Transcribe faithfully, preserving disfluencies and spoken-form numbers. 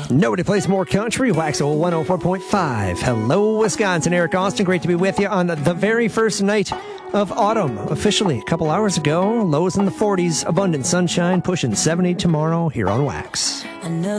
Nobody plays more country. Waxahole one oh four point five. Hello, Wisconsin. Eric Austin. Great to be with you on the very first night of autumn. Officially, a couple hours ago. Lows in the forties. Abundant sunshine. Pushing seventy tomorrow here on Wax. I know